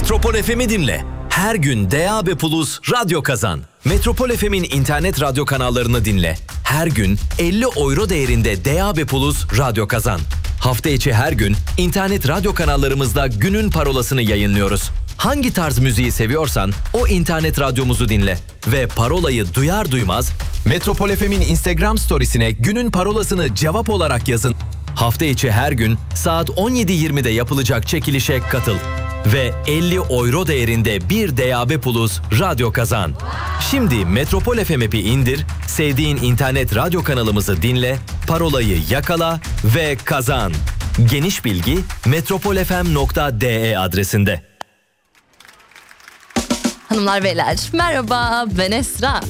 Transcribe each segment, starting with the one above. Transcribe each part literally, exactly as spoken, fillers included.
Metropol F M'i dinle. Her gün D A B Plus radyo kazan. Metropol F M'in internet radyo kanallarını dinle. Her gün elli euro değerinde D A B Plus radyo kazan. Hafta içi her gün internet radyo kanallarımızda günün parolasını yayınlıyoruz. Hangi tarz müziği seviyorsan o internet radyomuzu dinle. Ve parolayı duyar duymaz Metropol F M'in Instagram storiesine günün parolasını cevap olarak yazın. Hafta içi her gün saat on yedi yirmide yapılacak çekilişe katıl. Ve elli euro değerinde bir D A B Plus radyo kazan. Şimdi Metropol F M app'i indir, sevdiğin internet radyo kanalımızı dinle, parolayı yakala ve kazan. Geniş bilgi metropolfm nokta de adresinde. Hanımlar beyler merhaba, ben Esra.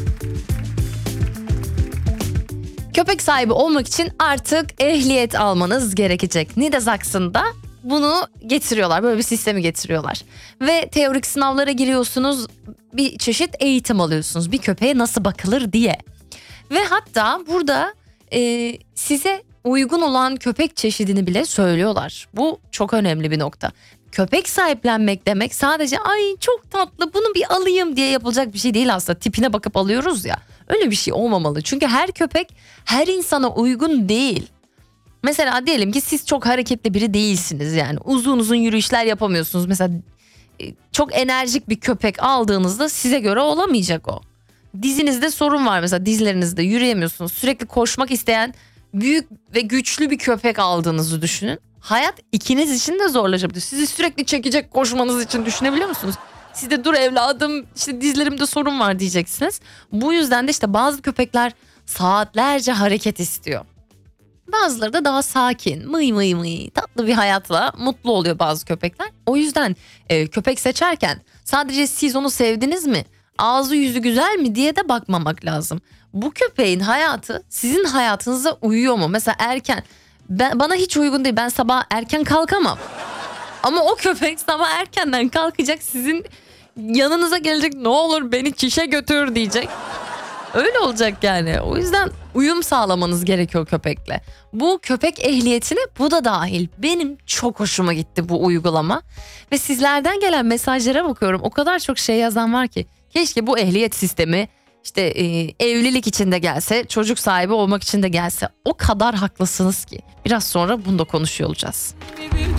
Köpek sahibi olmak için artık ehliyet almanız gerekecek. Niedersachsen'da bunu getiriyorlar, böyle bir sistemi getiriyorlar. Ve teorik sınavlara giriyorsunuz, bir çeşit eğitim alıyorsunuz bir köpeğe nasıl bakılır diye. Ve hatta burada e, size uygun olan köpek çeşidini bile söylüyorlar. Bu çok önemli bir nokta. Köpek sahiplenmek demek sadece ay çok tatlı bunu bir alayım diye yapılacak bir şey değil aslında. Tipine bakıp alıyoruz ya, öyle bir şey olmamalı. Çünkü her köpek her insana uygun değil. Mesela diyelim ki siz çok hareketli biri değilsiniz, yani uzun uzun yürüyüşler yapamıyorsunuz. Mesela çok enerjik bir köpek aldığınızda size göre olamayacak o. Dizinizde sorun var, mesela dizlerinizde yürüyemiyorsunuz. Sürekli koşmak isteyen büyük ve güçlü bir köpek aldığınızı düşünün. Hayat ikiniz için de zorlaşabilir. Sizi sürekli çekecek koşmanız için düşünebiliyor musunuz? Siz de dur evladım işte dizlerimde sorun var diyeceksiniz. Bu yüzden de işte bazı köpekler saatlerce hareket istiyor. Bazıları da daha sakin, mıy mıy mıy tatlı bir hayatla mutlu oluyor bazı köpekler. O yüzden e, köpek seçerken sadece siz onu sevdiniz mi, ağzı yüzü güzel mi diye de bakmamak lazım. Bu köpeğin hayatı sizin hayatınıza uyuyor mu? Mesela erken, ben, bana hiç uygun değil, ben sabah erken kalkamam. Ama o köpek sabah erkenden kalkacak, sizin yanınıza gelecek, ne olur beni çişe götür diyecek. Öyle olacak yani. O yüzden uyum sağlamanız gerekiyor köpekle. Bu köpek ehliyetine bu da dahil. Benim çok hoşuma gitti bu uygulama. Ve sizlerden gelen mesajlara bakıyorum. O kadar çok şey yazan var ki. Keşke bu ehliyet sistemi işte e, evlilik için de gelse, çocuk sahibi olmak için de gelse. O kadar haklısınız ki. Biraz sonra bunu da konuşuyor olacağız.